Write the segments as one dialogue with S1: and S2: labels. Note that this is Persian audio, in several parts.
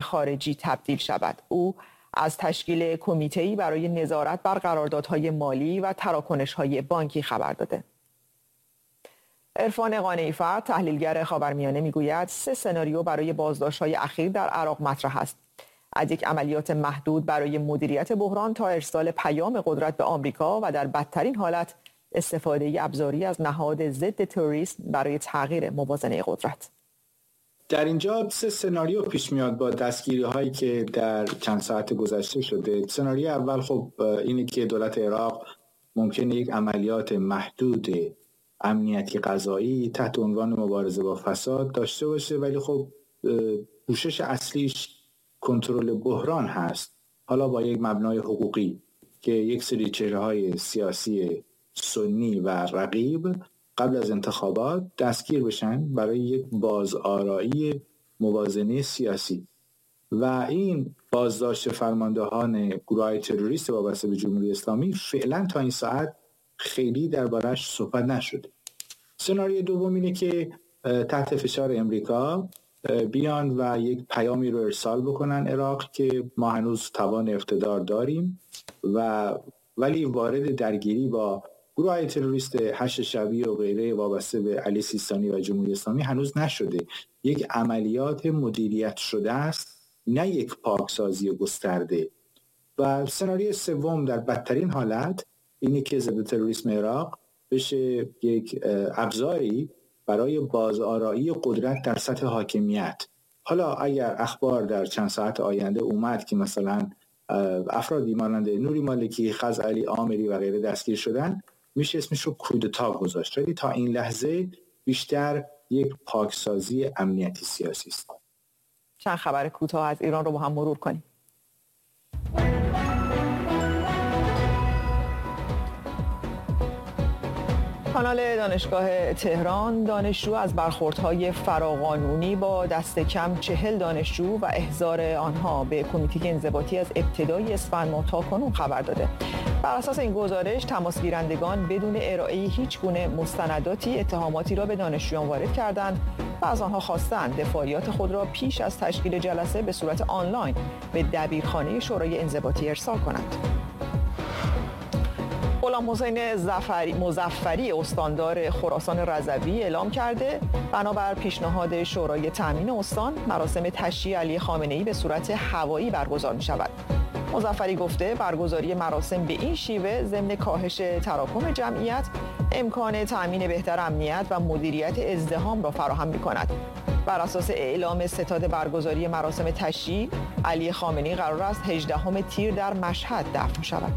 S1: خارجی تبدیل شود. او از تشکیل کمیته‌ای برای نظارت بر قراردادهای مالی و تراکنش‌های بانکی خبر داده. عرفان قانعی‌فر، تحلیلگر خاورمیانه، میگوید 3 سناریو برای بازداشت‌های اخیر در عراق مطرح است: از یک عملیات محدود برای مدیریت بحران تا ارسال پیام قدرت به آمریکا و در بدترین حالت استفاده ابزاری از نهاد ضد تروریسم برای تغییر موازنه قدرت.
S2: در اینجا 3 سناریو پیش میاد با دستگیری هایی که در چند ساعت گذشته شده. سناریو اول خب اینه که دولت عراق ممکنه یک عملیات محدود امنیتی قضایی تحت عنوان مبارزه با فساد داشته باشه، ولی خب کوشش اصلیش کنترل بحران هست، حالا با یک مبنای حقوقی که یک سری چهره‌های سیاسی سنی و رقیب قبل از انتخابات دستگیر بشن برای یک بازآرایی موازنه سیاسی. و این بازداشت فرماندهان گروه‌های تروریست وابسته به جمهوری اسلامی فعلا تا این ساعت خیلی دربارش صحبت نشده. سناریوی دوم اینه که تحت فشار امریکا بیان و یک پیامی رو ارسال بکنن عراق که ما هنوز توان اقتدار داریم ولی وارد درگیری با گروه‌های تروریست هشت شبیه و غیره وابسته به علی سیستانی و جمهوری اسلامی هنوز نشده. یک عملیات مدیریت شده است، نه یک پاکسازی گسترده. و سناریوی سوم در بدترین حالت اینه که ضد تروریسم عراق بشه یک ابزاری برای بازآرایی قدرت در سطح حاکمیت. حالا اگر اخبار در چند ساعت آینده اومد که مثلا افرادی مانند نوری مالکی، خزعلی، آمری و غیره دستگیر شدن، میشه اسمش رو کودتا گذاشت، ولی تا این لحظه بیشتر یک پاکسازی امنیتی سیاسی است.
S1: چند خبر کوتاه از ایران رو با هم مرور کنیم. کانال دانشگاه تهران دانشجو از برخوردهای فراقانونی با دست کم 40 دانشجو و احضار آنها به کمیته انضباطی از ابتدای اسفند ماه تا کنون خبر داده. بر اساس این گزارش تماس گیرندگان بدون ارائه هیچ گونه مستنداتی اتهاماتی را به دانشجویان وارد کردند و از آنها خواستند دفاعیات خود را پیش از تشکیل جلسه به صورت آنلاین به دبیرخانه شورای انضباطی ارسال کنند. غلام حسین مظفری استاندار خراسان رضوی اعلام کرده بنابر پیشنهاد شورای تامین استان مراسم تشییع علی خامنه‌ای به صورت هوایی برگزار می شود. مظفری گفته برگزاری مراسم به این شیوه ضمن کاهش تراکم جمعیت امکان تامین بهتر امنیت و مدیریت ازدحام را فراهم می کند. بر اساس اعلام ستاد برگزاری مراسم تشییع علی خامنه‌ای قرار است 18 تیر در مشهد دفن شود.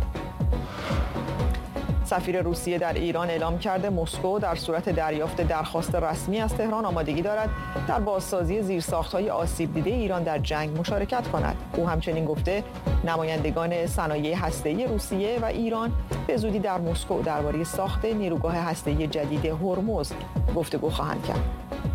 S1: سفیر روسیه در ایران اعلام کرده مسکو در صورت دریافت درخواست رسمی از تهران آمادگی دارد در بازسازی زیرساخت‌های آسیب دیده ایران در جنگ مشارکت کند. او همچنین گفته نمایندگان صنایع هسته‌ای روسیه و ایران به زودی در مسکو درباره ساخت نیروگاه هسته‌ای جدید هرمز گفتگو خواهند کرد.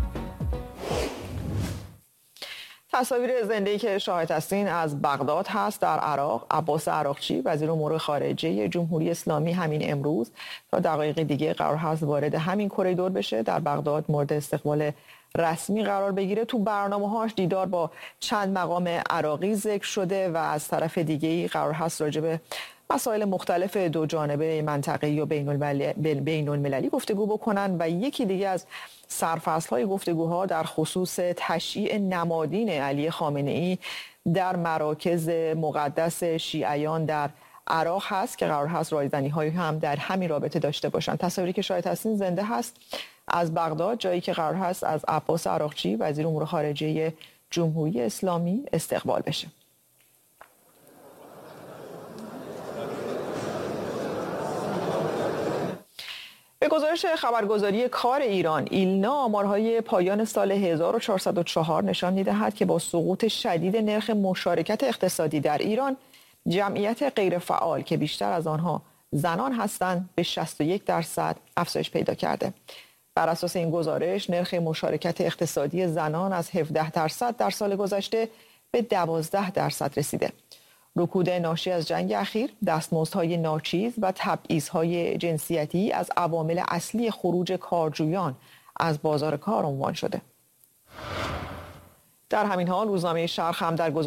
S1: تصاویر زنده‌ای که شاهد هستین از بغداد هست در عراق. عباس عراقچی وزیر امور خارجه جمهوری اسلامی همین امروز تا دقایق دیگه قرار هست وارد همین کریدور بشه، در بغداد مورد استقبال رسمی قرار بگیره. تو برنامه‌هاش دیدار با چند مقام عراقی ذکر شده و از طرف دیگه‌ای قرار هست راجع به مسائل مختلف دو جانبه منطقه‌ای و بین المللی گفتگو بکنن و یکی دیگه از سرفصل‌های گفتگوها در خصوص تشییع نمادین علی خامنه‌ای در مراکز مقدس شیعیان در عراق هست که قرار هست رایزنی‌هایی هم در همین رابطه داشته باشن. تصاویری که شاهد هستین زنده هست از بغداد، جایی که قرار هست از عباس عراقچی وزیر امور خارجه جمهوری اسلامی استقبال بشه. به گزارش خبرگزاری کار ایران، ایلنا آمارهای پایان سال 1404 نشان می‌دهد که با سقوط شدید نرخ مشارکت اقتصادی در ایران، جمعیت غیرفعال که بیشتر از آنها زنان هستند به 61% افزایش پیدا کرده. بر اساس این گزارش، نرخ مشارکت اقتصادی زنان از 17% در سال گذشته به 12% رسیده. رکود ناشی از جنگ اخیر، دستمزدهای ناچیز و تبعیض‌های جنسیتی از عوامل اصلی خروج کارجویان از بازار کار عنوان شده. در همین حال روزنامه شرق هم در